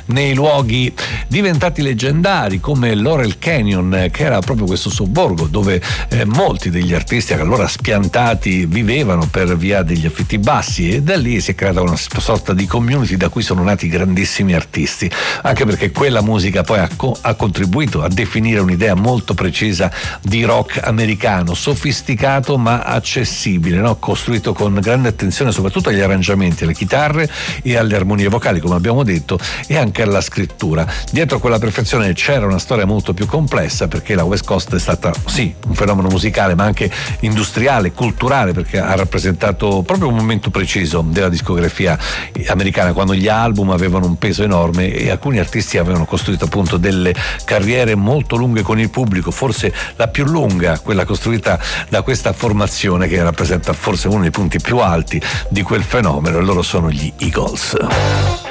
nei luoghi diventati leggendari come Laurel Canyon, che era proprio questo sobborgo dove molti degli artisti allora spiantati vivevano per via degli affitti bassi, e da lì si è creata una sorta di community da cui sono nati grandissimi artisti, anche perché quella musica poi ha contribuito a definire un'idea molto precisa di rock americano, sofisticato ma accessibile, no? Costruito con grande attenzione soprattutto agli arrangiamenti, alle chitarre e alle armonie vocali, come abbiamo detto, e anche alla scrittura. Dietro quella perfezione c'era una storia molto più complessa, perché la West Coast è stata sì un fenomeno musicale ma anche industriale, culturale, perché ha rappresentato proprio un momento preciso della discografia americana, quando gli album avevano un peso enorme e alcuni artisti avevano costruito appunto delle carriere molto lunghe con il pubblico, forse la più lunga, quella costruita da questa formazione che rappresenta forse uno dei punti più alti di quel fenomeno, e loro sono gli Eagles.